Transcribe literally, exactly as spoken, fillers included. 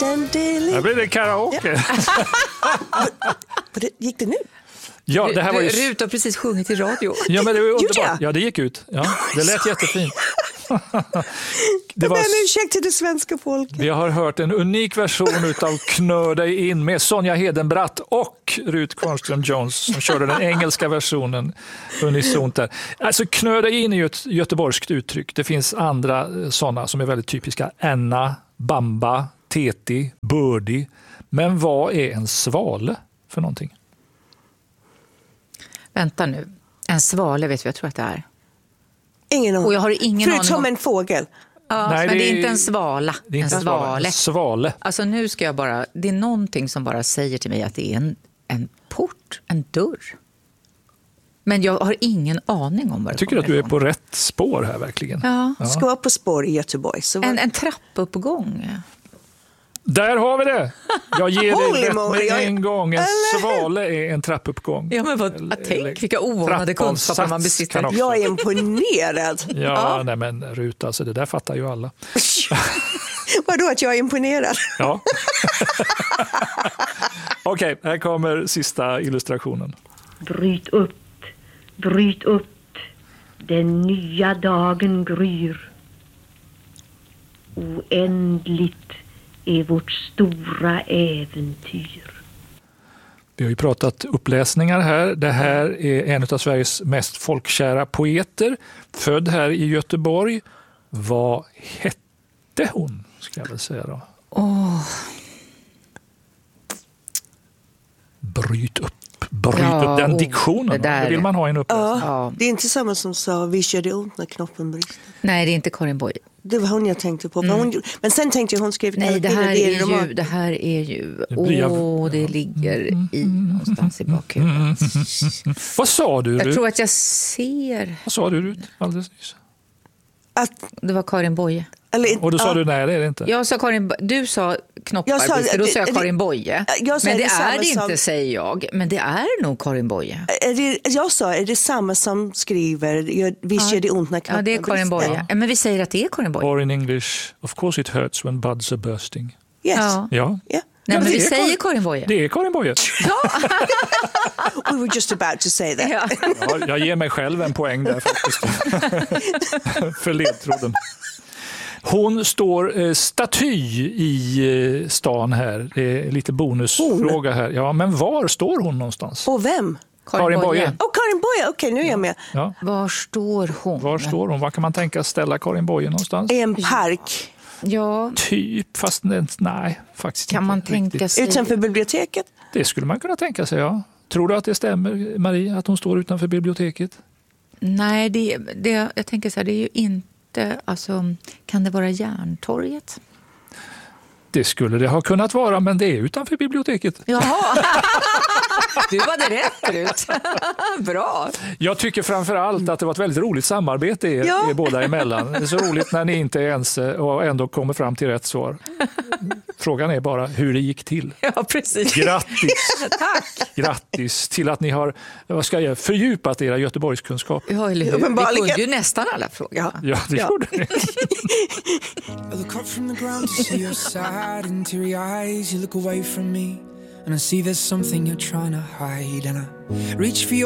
and daily. Här blir det karaoke. Ja. Gick det nu? Ja, det här var ju... Rut har precis sjungit i radio. Ja, men det var underbart. jag? Ja, det gick ut. Ja, det lät jättefint. Det var en ursäkt till det svenska folket. Vi har hört en unik version utav Knör dig in med Sonja Hedenbratt och Rut Kvarnström Jones som körde den engelska versionen unisont där. Alltså Knör dig in är ju ett göteborgskt uttryck. Det finns andra sådana som är väldigt typiska. Enna, bamba, teti, birdie. Men vad är en svale för någonting? Vänta nu. En svale vet vi, jag tror att det är. Ingen aning. Och jag har ingen Förutom aning om... en fågel. Ja, Nej, men det det är är- inte en svala. Det är inte en en svale. svale. En svale. Alltså nu ska jag bara... Det är någonting som bara säger till mig att det är en, en port, en dörr. Men jag har ingen aning om vad det Jag tycker kommer att du är ifrån. på rätt spår här verkligen. Ja. Ska vara på spår i Göteborg. Så En, en trappuppgång. Där har vi det! Jag ger Holy dig rätt moly, med jag- en gång. En Eller? svale är en trappuppgång. Ja, men vad, Eller- tänk eller vilka oanade kunskaper man trappavsats besitter. kan också- jag är imponerad. Ja, Ja. Nej, men Rut, alltså, det där fattar ju alla. Vadå att jag är imponerad? Ja. Okej, här kommer sista illustrationen. Bryt upp, bryt upp, den nya dagen gryr. Oändligt är vårt stora äventyr. Vi har ju pratat uppläsningar här. Det här är en av Sveriges mest folkkära poeter. Född här i Göteborg. Vad hette hon, ska jag väl säga då? Åh, Bryt upp. Bryt Ja, upp den oh, diktionen. det Det, där. det vill man ha i en uppläsning. Ja, Ja. det är inte samma som sa vi körde ont när knoppen brister. nej, det är inte Karin Boye. Det var hon jag tänkte på. Mm. Hon, men sen tänkte jag hon skrev Nej, det här, i är roman. ju, det här är ju... Det blir jag- Åh, det ligger i någonstans i bakhuvudet. Vad sa du, Jag Rut? tror att jag ser... Vad sa du, Rut? Alldeles nyss. Att, Det var Karin Boye. eller, Och då sa ja, du nej, det är det inte. Jag sa Karin, du sa knoppar, Jag sa- brister, då sa jag det- Karin Boye. jag sa Men det det samma är det inte, som- säger jag. Men det är nog Karin Boye. är det, jag sa, är det samma som skriver jag, visst gör det ont när knoppen Ja, det är Karin brister? Boye. Ja. Men vi säger att det är Karin Boye. Or in English, of course it hurts when buds are bursting. Yes. Ja. Ja, Yeah. Nej, Ja, men det vi är säger Karin- Karin Boye. det är Karin Boye. We were just about to say that. Ja. Ja, jag ger mig själv en poäng där faktiskt. För ledtråden. Hon står eh, staty i eh, stan här. Det är lite bonusfråga här. Ja, men var står hon någonstans? Och vem? Karin Boye. Oh, Karin Boye, okej nu är jag med. Ja, Var står hon? var står hon? Var kan man tänka ställa Karin Boye någonstans? I en park Ja, Typ, fast nej, nej faktiskt kan inte man riktigt. tänka sig... utanför biblioteket. Det skulle man kunna tänka sig, ja. Tror du att det stämmer, Marie, att hon står utanför biblioteket? Nej, det, det, jag tänker så här, det är ju inte... Alltså, kan det vara Järntorget? Det skulle det ha kunnat vara, men det är utanför biblioteket. Jaha! Du hade rätt, Rut. Bra. Jag tycker framför allt att det var ett väldigt roligt samarbete er, Ja. er båda emellan. Det är så roligt när ni inte är ense och ändå kommer fram till rätt svar. Frågan är bara hur det gick till. Ja, precis. Grattis! Tack. Grattis till att ni har vad ska jag, fördjupat era Göteborgskunskaper. Ja, eller hur? Vi Uppenbarligen. kunde ju nästan alla frågor. Ja. Ja, det gjorde ni. I look up from the ground to see your sad and teary eyes. You look away from me and I see there's something you're trying to hide. And I reach for your